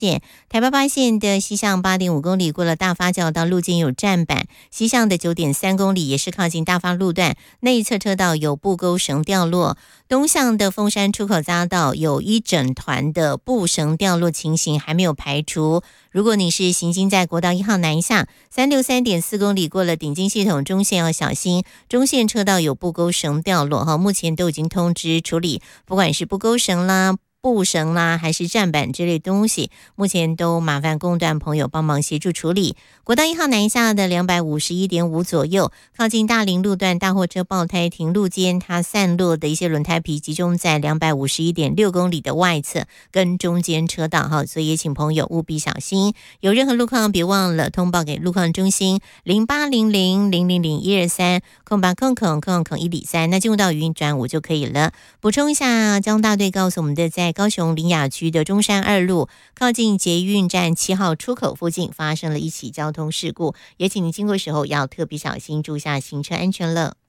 线，台八八线的西向8.5公里过了大发教到路肩有站板，西向的9.3公里也是靠近大发路段，内侧车道有布钩绳掉落，东向的凤山出口匝道有一整团的布绳掉落情形还没有排除。如果你是行经在国道1号南下363.4公里过了顶金系统中线要小心，中线车道有布钩绳掉落，目前都已经通知处理，不管是布钩绳啦、布绳啦还是站板之类东西，目前都麻烦公段朋友帮忙协助处理。国道1号南下的251.5左右，靠近大林路段大货车爆胎停路间，它散落的一些轮胎皮集中在251.6公里的外侧跟中间车道，所以也请朋友务必小心。有任何路况别忘了通报给路况中心0800000123空8空103，那进入到语音转5就可以了。补充一下，交通大队告诉我们的，在高雄苓雅区的中山2路靠近捷运站7号出口附近发生了一起交通事故，也请您经过时候要特别小心，注意下行车安全了。